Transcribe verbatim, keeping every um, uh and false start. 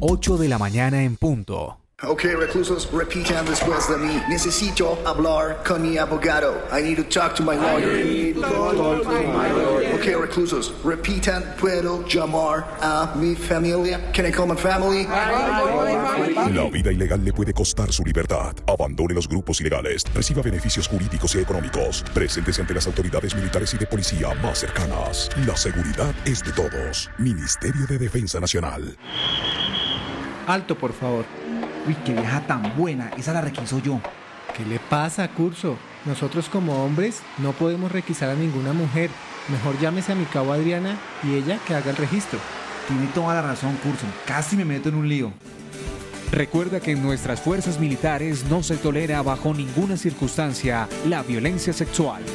ocho de la mañana en punto. Ok, reclusos, repitan después de mí. Necesito hablar con mi abogado. I need to talk to my lawyer. Ok, reclusos, repitan. ¿Puedo llamar a mi familia? Can I call my family? La vida ilegal le puede costar su libertad. Abandone los grupos ilegales. Reciba beneficios jurídicos y económicos. Preséntese ante las autoridades militares y de policía más cercanas. La seguridad es de todos. Ministerio de Defensa Nacional. Alto, por favor. Uy, qué vieja tan buena, esa la requiso yo. ¿Qué le pasa, Curso? Nosotros como hombres no podemos requisar a ninguna mujer. Mejor llámese a mi cabo Adriana y ella que haga el registro. Tiene toda la razón, Curso. Casi me meto en un lío. Recuerda que en nuestras fuerzas militares no se tolera bajo ninguna circunstancia la violencia sexual.